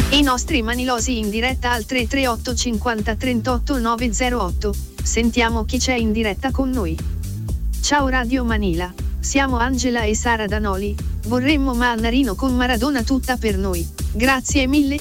I nostri manilosi in diretta al 338 50 38 908. Sentiamo chi c'è in diretta con noi. Ciao Radio Manila, siamo Angela e Sara Danoli, vorremmo Mannarino con Maradona tutta per noi. Grazie mille.